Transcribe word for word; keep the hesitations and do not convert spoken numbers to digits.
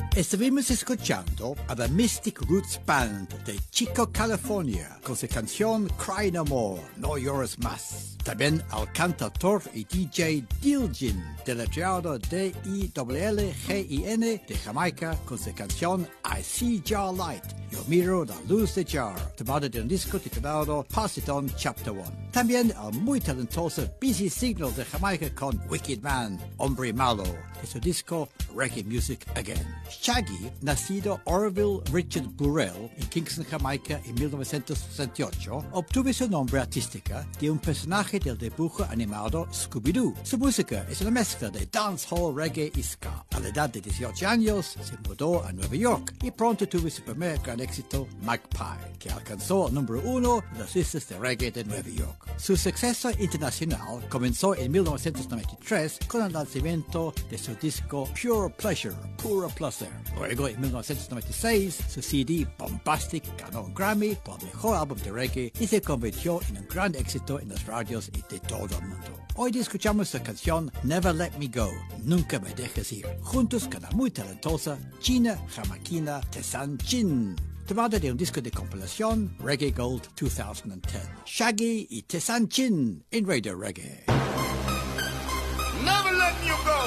Estuvimos escuchando a The Mystic Roots Band de Chico, California, con su canción Cry No More, No Llores Más. También al cantautor y D J Dilgin, deletreado D I L L G I N de Jamaica, con su canción I See Jar Light, Yo Miro la Luz de Jar, tomado de un disco titulado Pass It On Chapter uno. También al muy talentoso Busy Signal de Jamaica con Wicked Man, Hombre Malo, de su disco Reggae Music Again. Shaggy, nacido Orville Richard Burrell en Kingston, Jamaica en mil novecientos sesenta y ocho, obtuvo su nombre artístico de un personaje del dibujo animado Scooby-Doo. Su música es una mezcla de dancehall, reggae y ska. A la edad de dieciocho años, se mudó a Nueva York y pronto tuvo su primer gran éxito, Magpie, que alcanzó el número uno de las listas de reggae de Nueva York. Su suceso internacional comenzó en mil novecientos noventa y tres con el lanzamiento de su disco Pure Pleasure, Puro Placer. Luego, en mil novecientos noventa y seis, su C D Bombastic ganó un Grammy por el mejor álbum de reggae y se convirtió en un gran éxito en las radios y de todo el mundo. Hoy escuchamos la canción Never Let Me Go, Nunca Me Dejes Ir, juntos con la muy talentosa china jamaiquina Tessanne Chin, tomada de un disco de compilación Reggae Gold dos mil diez. Shaggy y Tessanne Chin en Radio Reggae. Never let you go.